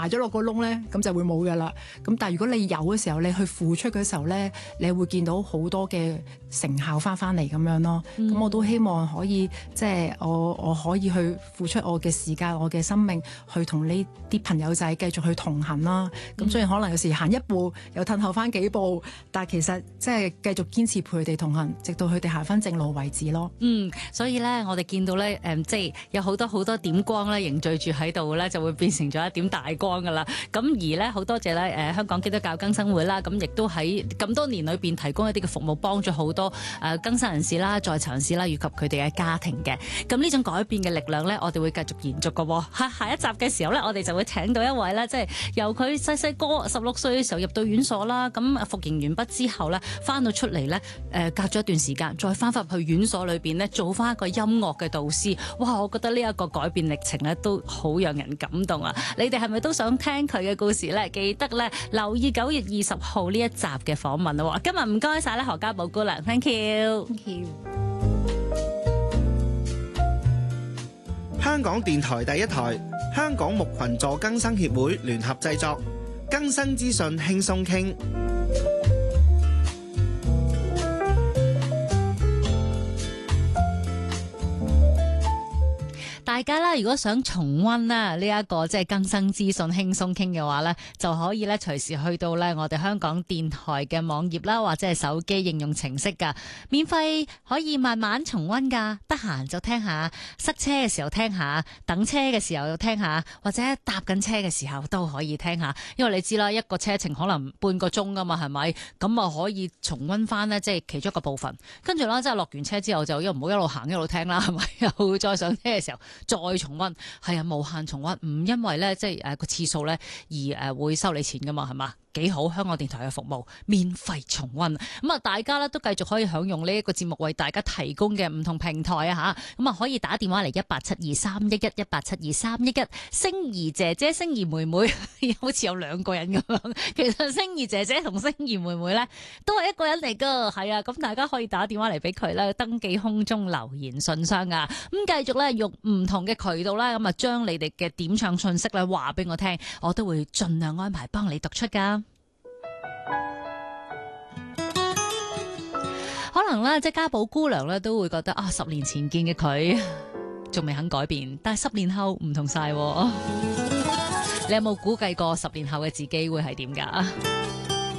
埋咗落個窿咧，咁就會冇噶啦。咁但係如果你有嘅時候，你去付出嘅時候咧，你會見到好多嘅成效翻嚟咁樣咯。咁我都希望可以即係我可以去付出我嘅時間、我嘅生命，去同呢啲朋友仔繼續去同行啦。咁雖然可能有時行一步又褪後翻幾步，但係其實即係繼續堅持陪佢哋同行，直到佢哋行翻正路為止咯。 所以咧，我哋見到咧，即係有好多點光咧，凝聚住喺度咧，就會變成咗一點大光噶啦。咁而咧，好多謝咧，香港基督教更生會啦，咁亦都喺咁多年裏邊提供一啲嘅服務，幫助好多更生人士啦、在囚人士啦，以及佢哋嘅家庭嘅。咁呢種改變嘅力量咧，我哋會繼續延續噶。下一集嘅時候咧，我哋就會請到一位咧，即係由佢細個16歲嘅時候入到院所啦，咁服刑完畢之後咧，翻到出嚟咧，隔咗一段時間，再翻返去院所裏邊咧，做翻一個音樂嘅導師。哇！我覺得呢一個改變歷程咧，都好讓人感動啊！你哋係咪都想聽佢嘅故事咧？記得咧留意9月20號呢一集嘅訪問啦。今日唔該晒咧何家寶姑娘 ，thank you。Thank you。 香港電台第一台，香港牧群助更生協會聯合製作，更生資訊輕鬆傾。 大家啦，如果想重溫呢一個即係更生資訊輕鬆傾嘅話呢，就可以咧隨時去到咧我哋香港電台嘅網頁啦，或者係手機應用程式噶，免費可以慢慢重溫噶。得閒就聽下，塞車嘅時候聽下，等車嘅時候又聽下，或者搭緊車嘅時候都可以聽下。因為你知啦，一個車程可能半個鐘噶嘛，係咪？咁啊可以重溫翻呢，即係其中一個部分。跟住啦，即係落完車之後就唔好一路行一路聽啦，係咪？又再上車嘅時候再重溫，係啊，無限重溫，唔因為咧即係個次數咧而會收你錢噶嘛，係嘛？幾好，香港電台嘅服務免費重溫，咁啊大家咧都繼續可以享用呢一個節目為大家提供嘅唔同平台啊吓，咁啊可以打電話嚟187231187231，星兒姐姐、星兒妹妹好似有兩個人咁樣，其實星兒姐姐同星兒妹妹咧都係一個人嚟噶，係啊，咁大家可以打電話嚟俾佢咧，登記空中留言信箱啊，咁繼續咧用唔同嘅渠道啦，咁啊將你哋嘅點唱信息咧話俾我聽，我都會盡量安排幫你讀出噶。可能咧，即係家寶姑娘咧，都會覺得啊，10年前見嘅佢仲未肯改變，但係10年後唔同晒。你有冇估計過10年後嘅自己會係點㗎？